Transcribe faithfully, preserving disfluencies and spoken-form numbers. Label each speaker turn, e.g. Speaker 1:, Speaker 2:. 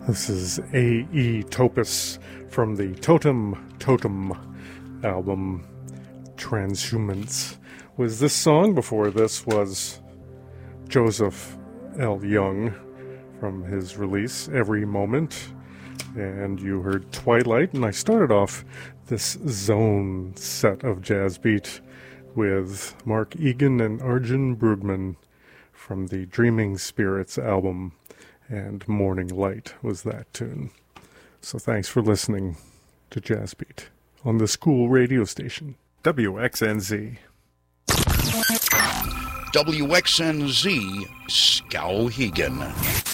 Speaker 1: This is A E. Topus from the Totem Totem album, Transhumance. Was this song? Before this was Joseph L. Young from his release, Every Moment. And you heard Twilight, and I started off this zone set of jazz beat with Mark Egan and Arjun Brugman from the Dreaming Spirits album, and Morning Light was that tune. So thanks for listening to Jazz Beat on the school radio station, W X N Z.
Speaker 2: W X N Z, Skowhegan.